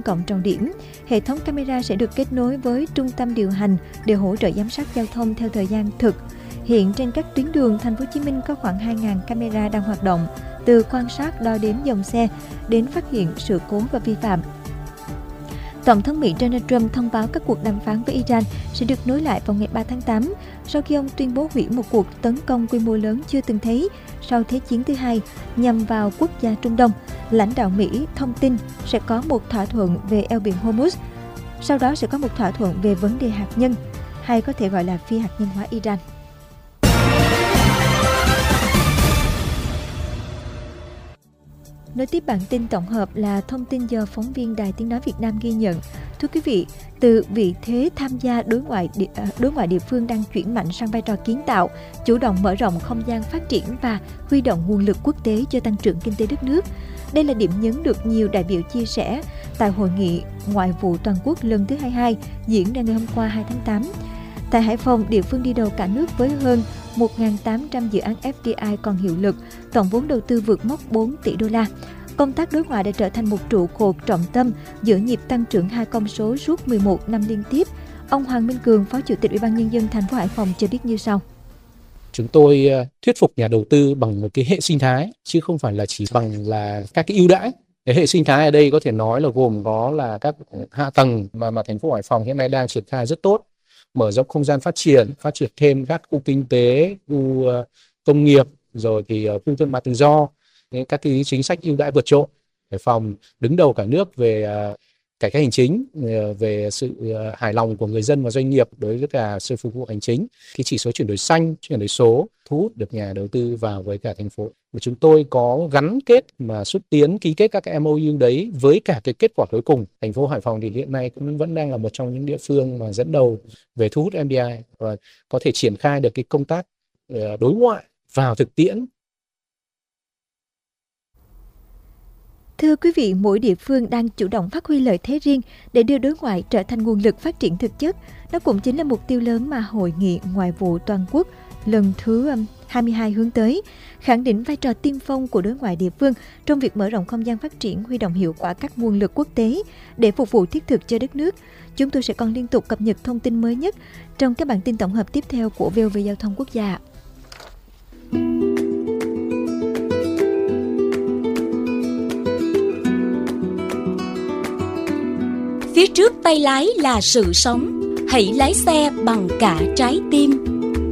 cộng trọng điểm. Hệ thống camera sẽ được kết nối với trung tâm điều hành để hỗ trợ giám sát giao thông theo thời gian thực. Hiện trên các tuyến đường, Thành phố Hồ Chí Minh có khoảng 2.000 camera đang hoạt động, từ quan sát đo đếm dòng xe đến phát hiện sự cố và vi phạm. Tổng thống Mỹ Donald Trump thông báo các cuộc đàm phán với Iran sẽ được nối lại vào ngày 3 tháng 8, sau khi ông tuyên bố hủy một cuộc tấn công quy mô lớn chưa từng thấy sau Thế chiến thứ hai nhằm vào quốc gia Trung Đông. Lãnh đạo Mỹ thông tin sẽ có một thỏa thuận về eo biển Hormuz, sau đó sẽ có một thỏa thuận về vấn đề hạt nhân, hay có thể gọi là phi hạt nhân hóa Iran. Nối tiếp bản tin tổng hợp là thông tin do phóng viên Đài Tiếng Nói Việt Nam ghi nhận. Thưa quý vị, từ vị thế tham gia đối ngoại địa phương đang chuyển mạnh sang vai trò kiến tạo, chủ động mở rộng không gian phát triển và huy động nguồn lực quốc tế cho tăng trưởng kinh tế đất nước. Đây là điểm nhấn được nhiều đại biểu chia sẻ tại Hội nghị Ngoại vụ Toàn quốc lần thứ 22 diễn ra ngày hôm qua 2 tháng 8. Tại Hải Phòng, địa phương đi đầu cả nước với hơn 1.800 dự án FDI còn hiệu lực, tổng vốn đầu tư vượt mốc 4 tỷ đô la. Công tác đối ngoại đã trở thành một trụ cột trọng tâm giữa nhịp tăng trưởng hai con số suốt 11 năm liên tiếp. Ông Hoàng Minh Cường, Phó Chủ tịch Ủy ban Nhân dân thành phố Hải Phòng cho biết như sau. Chúng tôi thuyết phục nhà đầu tư bằng một cái hệ sinh thái, chứ không phải là chỉ bằng là các cái ưu đãi. Cái hệ sinh thái ở đây có thể nói là gồm có là các hạ tầng mà thành phố Hải Phòng hiện nay đang triển khai rất tốt. Mở rộng không gian phát triển thêm các khu kinh tế, khu công nghiệp, rồi thì khu thương mại tự do, các cái chính sách ưu đãi vượt trội. Hải Phòng đứng đầu cả nước về cải cách hành chính, về sự hài lòng của người dân và doanh nghiệp đối với cả sự phục vụ hành chính. Cái chỉ số chuyển đổi xanh, chuyển đổi số thu hút được nhà đầu tư vào với cả thành phố. Và chúng tôi có gắn kết mà xúc tiến ký kết các cái MOU đấy với cả cái kết quả cuối cùng. Thành phố Hải Phòng thì hiện nay cũng vẫn đang là một trong những địa phương mà dẫn đầu về thu hút FDI và có thể triển khai được cái công tác đối ngoại vào thực tiễn. Thưa quý vị, mỗi địa phương đang chủ động phát huy lợi thế riêng để đưa đối ngoại trở thành nguồn lực phát triển thực chất. Đó cũng chính là mục tiêu lớn mà Hội nghị Ngoại vụ Toàn quốc lần thứ 22 hướng tới, khẳng định vai trò tiên phong của đối ngoại địa phương trong việc mở rộng không gian phát triển, huy động hiệu quả các nguồn lực quốc tế để phục vụ thiết thực cho đất nước. Chúng tôi sẽ còn liên tục cập nhật thông tin mới nhất trong các bản tin tổng hợp tiếp theo của VOV Giao thông Quốc gia. Phía trước tay lái là sự sống, hãy lái xe bằng cả trái tim.